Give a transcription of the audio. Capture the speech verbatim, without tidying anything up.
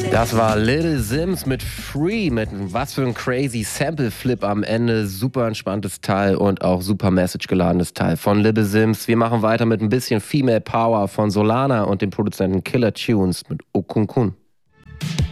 Das war Little Simz mit Free, mit was für ein crazy Sample-Flip am Ende. Super entspanntes Teil und auch super Message-geladenes Teil von Little Simz. Wir machen weiter mit ein bisschen Female Power von Solana und dem Produzenten Killer Tunes mit Okunkun.